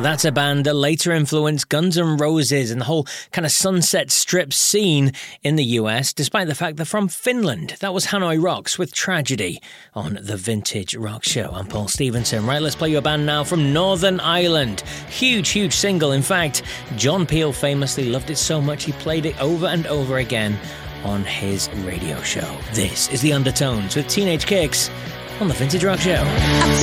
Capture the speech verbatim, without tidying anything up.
That's a band that later influenced Guns N' Roses and the whole kind of Sunset Strip scene in the U S, despite the fact they're from Finland. That was Hanoi Rocks with Tragedy on the Vintage Rock Show. I'm Paul Stevenson. Right, let's play you a band now from Northern Ireland. Huge, huge single. In fact, John Peel famously loved it so much he played it over and over again on his radio show. This is The Undertones with Teenage Kicks on the Vintage Rock Show.